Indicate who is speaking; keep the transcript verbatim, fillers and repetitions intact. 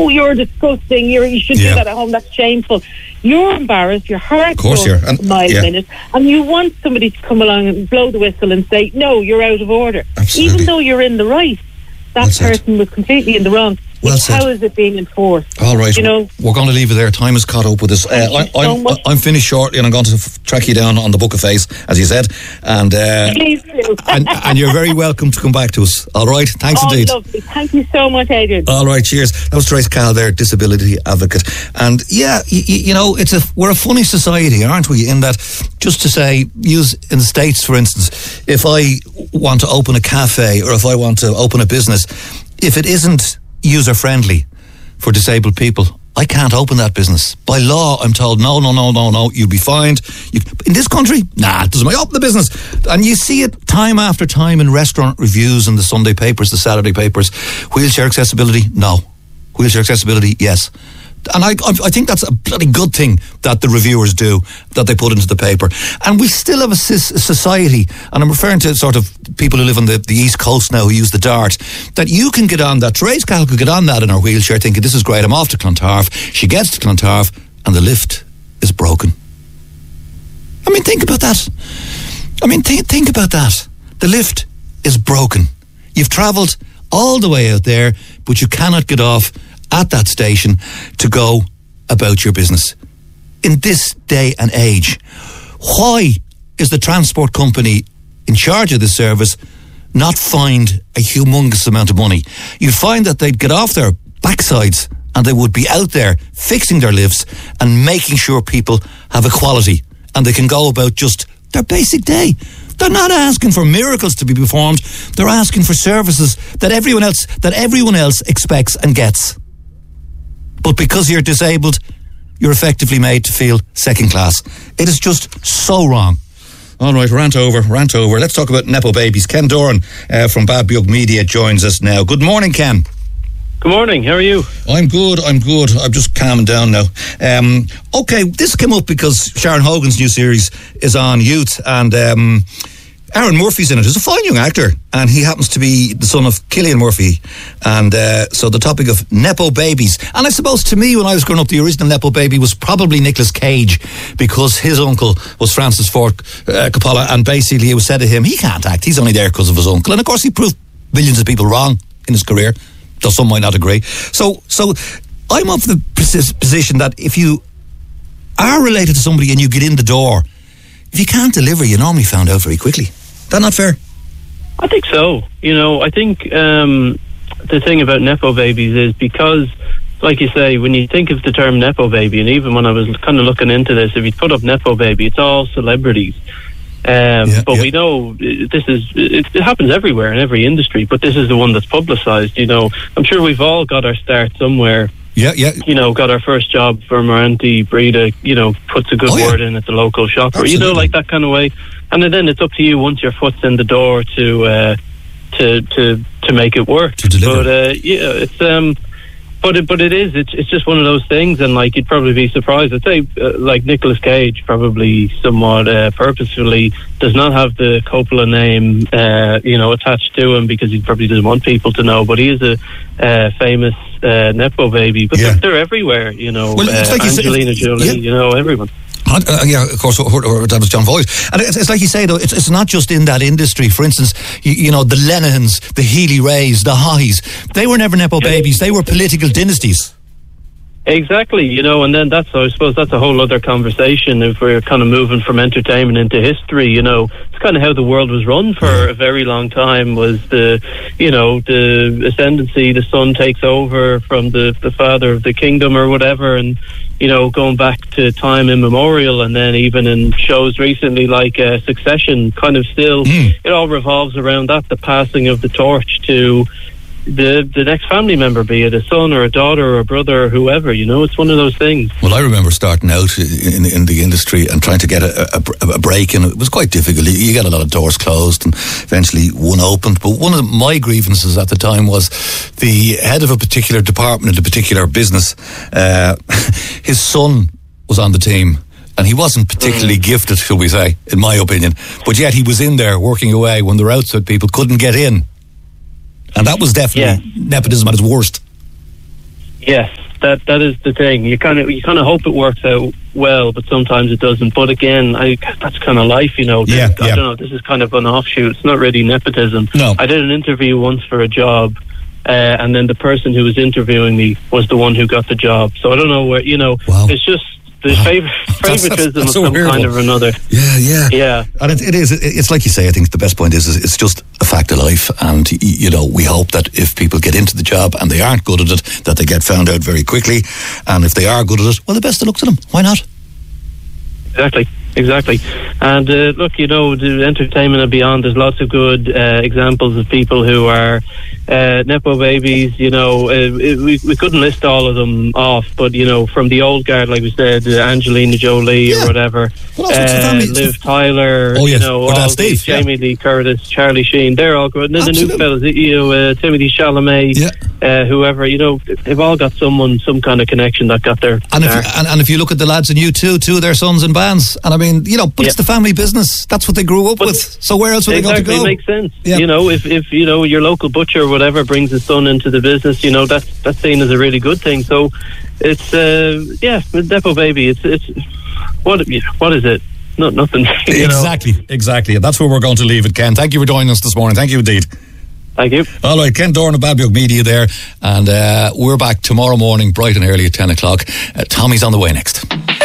Speaker 1: oh, you're disgusting, you're, you shouldn't
Speaker 2: Yeah.
Speaker 1: do that at home, that's shameful. You're embarrassed, your heart
Speaker 2: course
Speaker 1: goes
Speaker 2: you're. And-
Speaker 1: a mile
Speaker 2: yeah.
Speaker 1: a minute, and you want somebody to come along and blow the whistle and say, no, you're out of order.
Speaker 2: Absolutely.
Speaker 1: Even though you're in the right, that
Speaker 2: Well said.
Speaker 1: person was completely in the wrong.
Speaker 2: Well
Speaker 1: It's
Speaker 2: said.
Speaker 1: how is it being enforced?
Speaker 2: All right,
Speaker 1: You know,
Speaker 2: we're going to leave it there. Time has caught up with us. Uh,
Speaker 1: Thank you
Speaker 2: I,
Speaker 1: so
Speaker 2: I'm,
Speaker 1: much.
Speaker 2: I'm finished shortly, and I'm going to f- track you down on the Book of Face, as you said. And uh,
Speaker 1: please do.
Speaker 2: and, and you're very welcome to come back to us. All right, thanks
Speaker 1: Oh,
Speaker 2: indeed.
Speaker 1: lovely. Thank you so much, Adrian.
Speaker 2: All right, cheers. That was Trace Cal there, disability advocate. And yeah, y- y- you know, it's a we're a funny society, aren't we? In that, just to say, use in the States, for instance, if I want to open a cafe or if I want to open a business, if it isn't user friendly for disabled people, I can't open that business. By law, I'm told, no, no, no, no, no, you'll be fined. You, in this country, nah, it doesn't matter. Open the business. And you see it time after time in restaurant reviews in the Sunday papers, the Saturday papers. Wheelchair accessibility, no. Wheelchair accessibility, yes. And I, I think that's a bloody good thing that the reviewers do, that they put into the paper. And we still have a, sis, a society, and I'm referring to sort of people who live on the, the East Coast now who use the Dart, that you can get on that. Therese Cal could get on that in her wheelchair thinking, this is great, I'm off to Clontarf. She gets to Clontarf and the lift is broken. I mean, think about that. I mean, th- think about that. The lift is broken. You've travelled all the way out there, but you cannot get off at that station to go about your business. In this day and age, why is the transport company in charge of this service not fined a humongous amount of money? You'd find that they'd get off their backsides and they would be out there fixing their lifts and making sure people have equality and they can go about just their basic day. They're not asking for miracles to be performed. They're asking for services that everyone else that everyone else expects and gets. But because you're disabled, you're effectively made to feel second class. It is just so wrong. All right, rant over, rant over. Let's talk about Nepo babies. Ken Doran uh, from Bad Bug Media joins us now. Good morning, Ken.
Speaker 3: Good morning, how are you?
Speaker 2: I'm good, I'm good. I'm just calming down now. Um, okay, this came up because Sharon Hogan's new series is on Youth, and um, Aaron Murphy's in it. He's a fine young actor, and he happens to be the son of Cillian Murphy. And uh, so the topic of Nepo babies. And I suppose to me, when I was growing up, the original Nepo baby was probably Nicolas Cage, because his uncle was Francis Ford uh, Coppola, and basically it was said to him, he can't act, he's only there because of his uncle. And of course he proved millions of people wrong in his career, though some might not agree. So, so I'm of the position that if you are related to somebody and you get in the door, if you can't deliver, you're normally found out very quickly. Is that not fair?
Speaker 3: I think so. You know, I think um, the thing about Nepo babies is because, like you say, when you think of the term Nepo baby, and even when I was kind of looking into this, if you put up Nepo baby, it's all celebrities. Um,
Speaker 2: yeah,
Speaker 3: but
Speaker 2: yeah.
Speaker 3: we know this is, it, it happens everywhere in every industry, but this is the one that's publicised. You know, I'm sure we've all got our start somewhere.
Speaker 2: Yeah, yeah.
Speaker 3: You know, got our first job from our auntie Breda, you know, puts a good
Speaker 2: Oh, yeah.
Speaker 3: word in at the local shop, or, you know,
Speaker 2: Absolutely.
Speaker 3: like that kind of way. And then it's up to you once your foot's in the door to uh, to to to make it work.
Speaker 2: To deliver.
Speaker 3: But uh, yeah, it's um, but it, but it is. It's it's just one of those things, and like you'd probably be surprised. I'd say uh, like Nicolas Cage probably somewhat uh, purposefully does not have the Coppola name, uh, you know, attached to him because he probably doesn't want people to know. But he is a uh, famous uh, Nepo baby. But
Speaker 2: Yeah.
Speaker 3: they're, they're everywhere, you know.
Speaker 2: Well, it's
Speaker 3: uh,
Speaker 2: like you said-
Speaker 3: Angelina Jolie,
Speaker 2: yeah.
Speaker 3: you know, everyone.
Speaker 2: Uh, yeah, of course, or, or, that was John Voight. And it's, it's like you say, though, it's, it's not just in that industry. For instance, you, you know, the Lennons, the Healy Rays, the Highs, they were never Nepo babies, they were political dynasties.
Speaker 3: Exactly, you know, and then that's, I suppose that's a whole other conversation if we're kind of moving from entertainment into history, you know. It's kind of how the world was run for a very long time, was the, you know, the ascendancy, the son takes over from the, the father of the kingdom or whatever, and, you know, going back to time immemorial, and then even in shows recently like uh, Succession, kind of still,
Speaker 2: Mm.
Speaker 3: it all revolves around that, the passing of the torch to the the next family member, be it a son or a daughter or a brother or whoever, you know. It's one of those things.
Speaker 2: Well, I remember starting out in, in the industry and trying to get a, a, a break, and it was quite difficult. You get a lot of doors closed and eventually one opened. But one of my grievances at the time was the head of a particular department in a particular business. Uh, his son was on the team, and he wasn't particularly mm. gifted, shall we say, in my opinion. But yet he was in there working away when the outside people couldn't get in. And that was definitely
Speaker 3: yeah.
Speaker 2: nepotism at its worst.
Speaker 3: Yes, that that is the thing. You kind of you kind of hope it works out well, but sometimes it doesn't. But again, I that's kind of life, you know.
Speaker 2: Yeah,
Speaker 3: I
Speaker 2: yeah.
Speaker 3: don't know. This is kind of an offshoot. It's not really nepotism.
Speaker 2: No.
Speaker 3: I did an interview once for a job, uh, and then the person who was interviewing me was the one who got the job. So I don't know where, you know.
Speaker 2: Wow.
Speaker 3: It's just the
Speaker 2: Wow.
Speaker 3: favor-
Speaker 2: That's-
Speaker 3: favoritism
Speaker 2: that's
Speaker 3: of
Speaker 2: so
Speaker 3: some
Speaker 2: weird
Speaker 3: kind
Speaker 2: one.
Speaker 3: of another.
Speaker 2: Yeah, yeah,
Speaker 3: Yeah.
Speaker 2: And it, it is. It, it's like you say. I think the best point is, is it's just a fact of life, and y- you know we hope that if people get into the job and they aren't good at it, that they get found out very quickly, and if they are good at it, well, the best of luck to them. Why not?
Speaker 3: Exactly, exactly. And uh, look, you know, the entertainment and beyond, there's lots of good uh, examples of people who are uh, Nepo babies, you know. Uh, it, we, we couldn't list all of them off, but, you know, from the old guard, like we said, uh, Angelina Jolie
Speaker 2: Yeah.
Speaker 3: or whatever,
Speaker 2: Well, also it's the
Speaker 3: uh,
Speaker 2: family- it's
Speaker 3: Liv
Speaker 2: the-
Speaker 3: Tyler,
Speaker 2: Oh, yes.
Speaker 3: you know,
Speaker 2: Or that
Speaker 3: all
Speaker 2: Steve,
Speaker 3: these,
Speaker 2: yeah.
Speaker 3: Jamie Lee Curtis, Charlie Sheen, they're all good. And then the
Speaker 2: Absolutely.
Speaker 3: new fellas, you know, uh, Timothy Chalamet,
Speaker 2: Yeah.
Speaker 3: uh, whoever, you know, they've all got someone, some kind of connection that got their
Speaker 2: And if,
Speaker 3: start.
Speaker 2: and, and if you look at the lads in U two, two of their sons in bands, and I mean, you know, but it's
Speaker 3: Yeah.
Speaker 2: the family business. That's what they grew up
Speaker 3: But-
Speaker 2: with. So where else would
Speaker 3: Exactly,
Speaker 2: they going to go?
Speaker 3: makes sense.
Speaker 2: Yeah.
Speaker 3: You know, if, if you know your local butcher or whatever brings his son into the business, you know that's that's seen as a really good thing. So it's uh, yeah, with Nepo baby. It's it's what what is it? Not nothing. You know?
Speaker 2: Exactly, exactly. And that's where we're going to leave it, Ken. Thank you for joining us this morning. Thank you indeed.
Speaker 3: Thank you.
Speaker 2: All right, Ken Doran of Babcock Media there, and uh, we're back tomorrow morning, bright and early at ten o'clock. Uh, Tommy's on the way next.